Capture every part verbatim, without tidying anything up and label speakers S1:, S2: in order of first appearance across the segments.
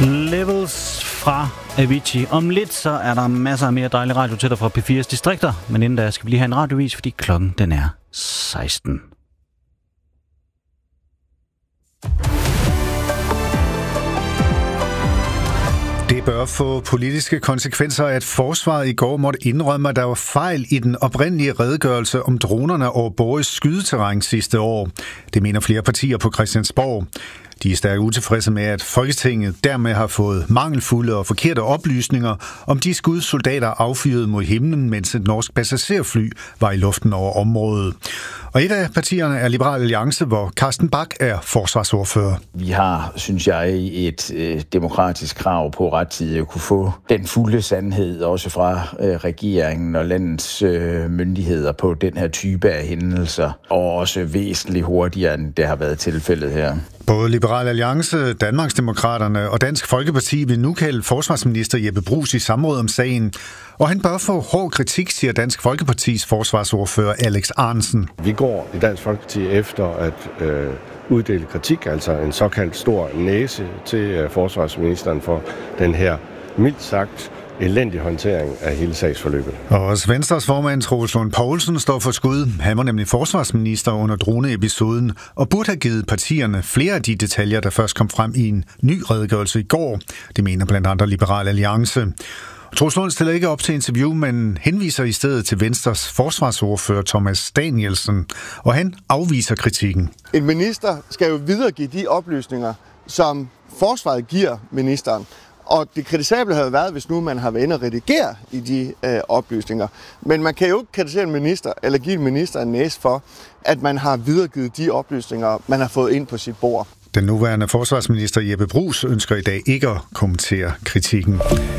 S1: Levels fra Avicii. Om lidt så er der masser af mere dejlig radio til dig fra P fires distrikter, men inden da skal vi lige have en radiovis, fordi klokken den er seksten.
S2: Det bør få politiske konsekvenser, at forsvaret i går måtte indrømme, at der var fejl i den oprindelige redegørelse om dronerne over Borges skydeterræn sidste år. Det mener flere partier på Christiansborg. De er stærkt utilfredse med, at Folketinget dermed har fået mangelfulde og forkerte oplysninger om de skud, soldater affyrede mod himlen, mens et norsk passagerfly var i luften over området. Og et af partierne er Liberal Alliance, hvor Carsten Bach er forsvarsordfører.
S3: Vi har, synes jeg, et øh, demokratisk krav på rettidigt at kunne få den fulde sandhed, også fra øh, regeringen og landets øh, myndigheder på den her type af hændelser, og også væsentligt hurtigere, end det har været tilfældet her.
S2: Både Liberal Alliance, Danmarksdemokraterne og Dansk Folkeparti vil nu kalde forsvarsminister Jeppe Bruus i samråd om sagen, og han bør få hård kritik, siger Dansk Folkepartis forsvarsordfører Alex Ahrendtsen.
S4: Vi går i Dansk Folkeparti efter at øh, uddele kritik, altså en såkaldt stor næse til øh, forsvarsministeren for den her mildt sagt elendig håndtering af hele sagsforløbet.
S2: Og også Venstres formand Troels Lund Poulsen står for skud. Han var nemlig forsvarsminister under droneepisoden og burde have givet partierne flere af de detaljer, der først kom frem i en ny redegørelse i går. Det mener blandt andet Liberal Alliance. Troels Lund stiller ikke op til interview, men henviser i stedet til Venstres forsvarsordfører Thomas Danielsen, og han afviser kritikken.
S5: En minister skal jo videregive de oplysninger, som forsvaret giver ministeren. Og det kritisable havde været, hvis nu man har været inde og redigere i de øh, oplysninger. Men man kan jo ikke kritisere en minister, eller give en minister en næse for, at man har videregivet de oplysninger, man har fået ind på sit bord.
S2: Den nuværende forsvarsminister Jeppe Bruus ønsker i dag ikke at kommentere kritikken.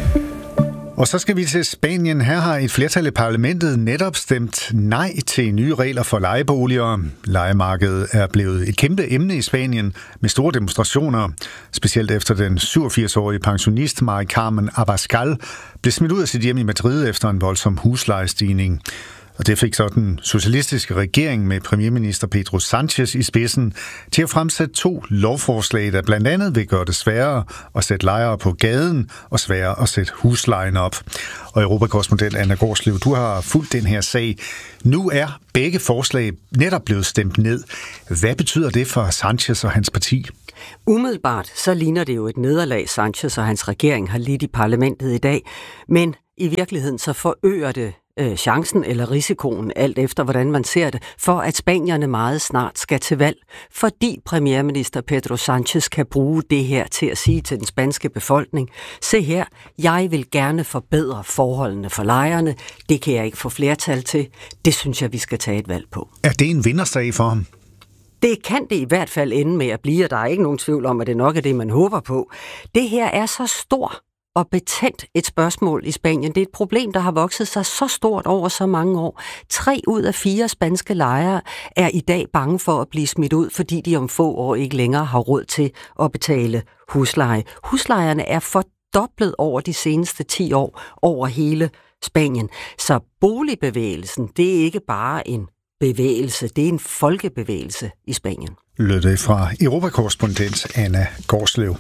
S2: Og så skal vi til Spanien. Her har et flertal i parlamentet netop stemt nej til nye regler for lejeboliger. Lejemarkedet er blevet et kæmpe emne i Spanien med store demonstrationer. Specielt efter den syvogfirs-årige pensionist Mari Carmen Abascal blev smidt ud af sit hjem i Madrid efter en voldsom huslejestigning. Og det fik så den socialistiske regering med premierminister Pedro Sánchez i spidsen til at fremsætte to lovforslag, der blandt andet vil gøre det sværere at sætte lejere på gaden og sværere at sætte huslejen op. Og Europakorrespondent Anna Gårdslev, du har fulgt den her sag. Nu er begge forslag netop blevet stemt ned. Hvad betyder det for Sánchez og hans parti?
S6: Umiddelbart så ligner det jo et nederlag, Sánchez og hans regering har lidt i parlamentet i dag, men i virkeligheden så forøger det øh, chancen eller risikoen, alt efter hvordan man ser det, for at spanierne meget snart skal til valg, fordi premierminister Pedro Sánchez kan bruge det her til at sige til den spanske befolkning: se her, jeg vil gerne forbedre forholdene for lejerne, det kan jeg ikke få flertal til, det synes jeg, vi skal tage et valg på.
S2: Er det en vindersag for ham?
S6: Det kan det i hvert fald ende med at blive, og der er ikke nogen tvivl om, at det nok er det, man håber på. Det her er så stor og betændt et spørgsmål i Spanien. Det er et problem, der har vokset sig så stort over så mange år. Tre ud af fire spanske lejere er i dag bange for at blive smidt ud, fordi de om få år ikke længere har råd til at betale husleje. Huslejerne er fordoblet over de seneste ti år over hele Spanien. Så boligbevægelsen, det er ikke bare en bevægelse, det er en folkebevægelse i Spanien.
S2: Lød det fra Europakorrespondent Anna Gårdslev.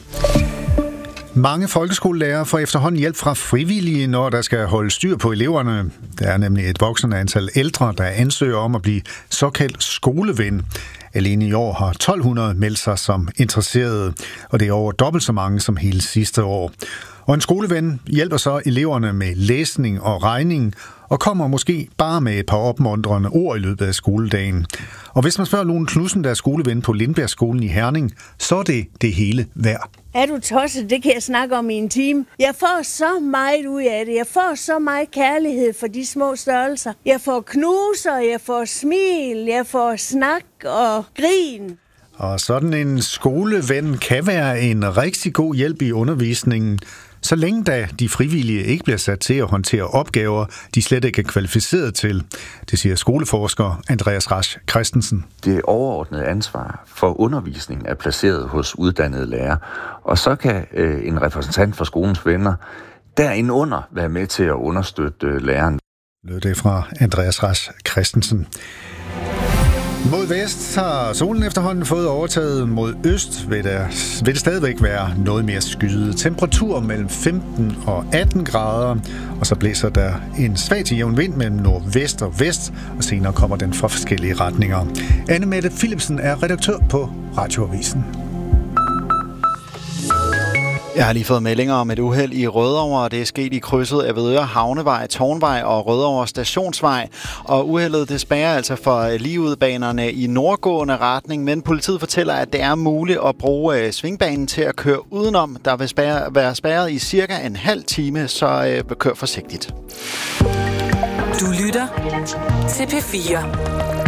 S2: Mange folkeskolelærere får efterhånden hjælp fra frivillige, når der skal holde styr på eleverne. Der er nemlig et voksende antal ældre, der ansøger om at blive såkaldt skoleven. Alene i år har tolv hundrede meldt sig som interesserede, og det er over dobbelt så mange som hele sidste år. Og en skoleven hjælper så eleverne med læsning og regning, og kommer måske bare med et par opmuntrende ord i løbet af skoledagen. Og hvis man spørger Lone Knudsen, der er skoleven på Lindbergskolen i Herning, så er det det hele værd.
S7: Er du tosset? Det kan jeg snakke om i en time. Jeg får så meget ud af det. Jeg får så meget kærlighed for de små størrelser. Jeg får knuser, jeg får smil, jeg får snak og grin.
S2: Og sådan en skoleven kan være en rigtig god hjælp i undervisningen, så længe da de frivillige ikke bliver sat til at håndtere opgaver, de slet ikke er kvalificeret til. Det siger skoleforsker Andreas Rasch Christensen.
S8: Det overordnede ansvar for undervisning er placeret hos uddannede lærere, og så kan øh, en repræsentant for skolens venner derindunder være med til at understøtte øh, læreren.
S2: Lød det fra Andreas Rasch Christensen. Mod vest har solen efterhånden fået overtaget. Mod øst vil, der, vil det stadigvæk være noget mere skyet. Temperatur mellem femten og atten grader, og så blæser der en svag til jævn vind mellem nordvest og vest, og senere kommer den fra forskellige retninger. Anne Mette Philipsen er redaktør på Radioavisen.
S9: Jeg har lige fået meldinger om et uheld i Rødovre, og det er sket i krydset af Vedøre Havnevej, Tårnvej og Rødovre Stationsvej. Og uheldet det spærrer altså for ligeudbanerne i nordgående retning, men politiet fortæller, at det er muligt at bruge svingbanen til at køre udenom. Der vil spærre, være spærret i cirka en halv time, så øh, kør forsigtigt.
S10: Du lytter til P fire.